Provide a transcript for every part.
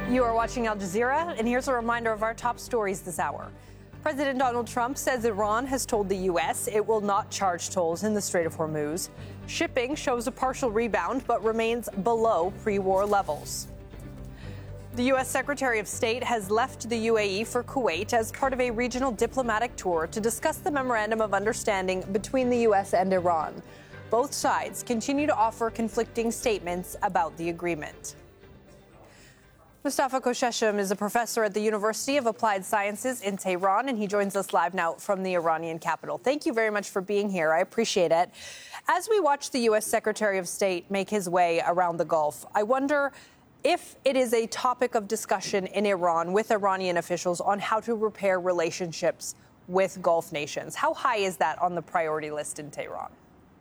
You are watching Al Jazeera, and here's a reminder of our top stories this hour. President Donald Trump says Iran has told the U.S. it will not charge tolls in the Strait of Hormuz. Shipping shows a partial rebound but remains below pre-war levels. The U.S. Secretary of State has left the UAE for Kuwait as part of a regional diplomatic tour to discuss the memorandum of understanding between the U.S. and Iran. Both sides continue to offer conflicting statements about the agreement. Mustafa Kosheshem is a professor at the University of Applied Sciences in Tehran, and he joins us live now from the Iranian capital. Thank you very much for being here. I appreciate it. As we watch the U.S. Secretary of State make his way around the Gulf, I wonder if it is a topic of discussion in Iran with Iranian officials on how to repair relationships with Gulf nations. How high is that on the priority list in Tehran?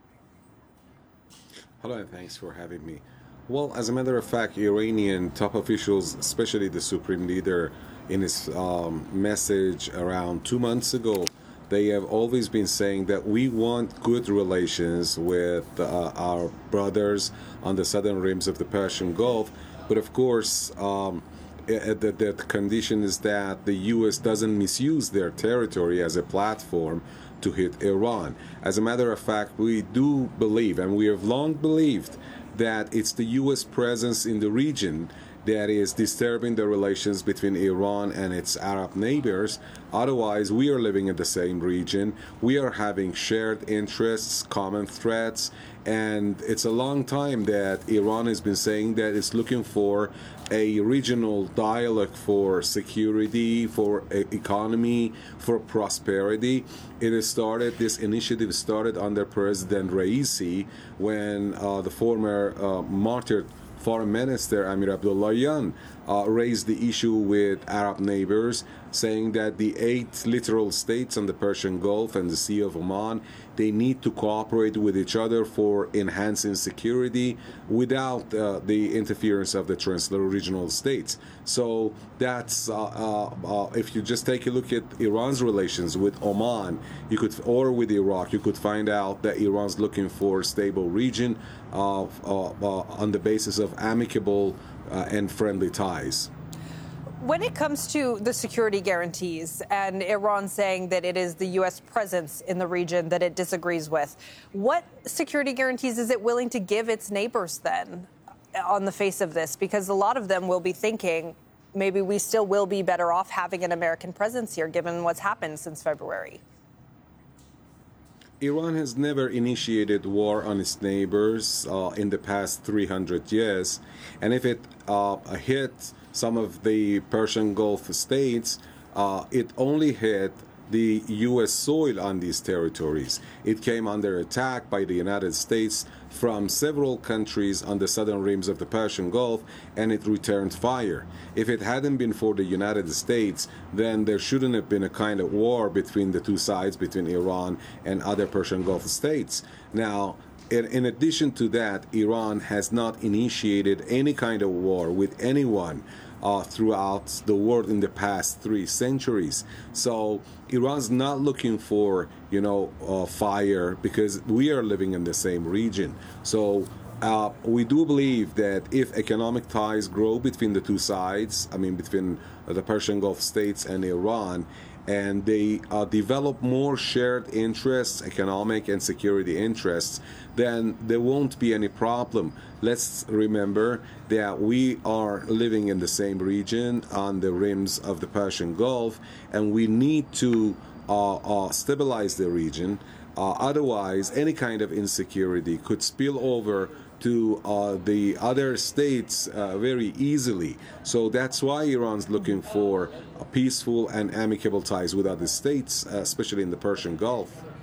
Hello, and thanks for having me. Well, as a matter of fact, Iranian top officials, especially the supreme leader, in his message around 2 months ago, they have always been saying that we want good relations with our brothers on the southern rims of the Persian Gulf. But of course, the condition is that the U.S. doesn't misuse their territory as a platform to hit Iran. As a matter of fact, we do believe, and we have long believed, that it's the U.S. presence in the region that is disturbing the relations between Iran and its Arab neighbors. Otherwise, we are living in the same region. We are having shared interests, common threats, and it's a long time that Iran has been saying that it's looking for a regional dialogue for security, for economy, for prosperity. This initiative started under President Raisi when the former martyred Foreign Minister Amir Abdullahian raised the issue with Arab neighbors, saying that the 8 littoral states on the Persian Gulf and the Sea of Oman, they need to cooperate with each other for enhancing security without the interference of the trans-regional states. So that's if you just take a look at Iran's relations with Oman, or with Iraq, you could find out that Iran's looking for a stable region on the basis of amicable and friendly ties. When it comes to the security guarantees and Iran saying that it is the U.S. presence in the region that it disagrees with, what security guarantees is it willing to give its neighbors then on the face of this? Because a lot of them will be thinking maybe we still will be better off having an American presence here given what's happened since February. Iran has never initiated war on its neighbors in the past 300 years. And if it hit some of the Persian Gulf states, it only hit the U.S. soil on these territories. It came under attack by the United States from several countries on the southern rims of the Persian Gulf, and it returned fire. If it hadn't been for the United States, then there shouldn't have been a kind of war between the two sides, between Iran and other Persian Gulf states. Now, in addition to that, Iran has not initiated any kind of war with anyone throughout the world in the past 3 centuries. So Iran's not looking for, fire, because we are living in the same region. So we do believe that if economic ties grow between the two sides, between the Persian Gulf states and Iran, and they develop more shared interests, economic and security interests, then there won't be any problem. Let's remember that we are living in the same region on the rims of the Persian Gulf, and we need to stabilize the region. Otherwise, any kind of insecurity could spill over to the other states very easily. So that's why Iran's looking for peaceful and amicable ties with other states, especially in the Persian Gulf.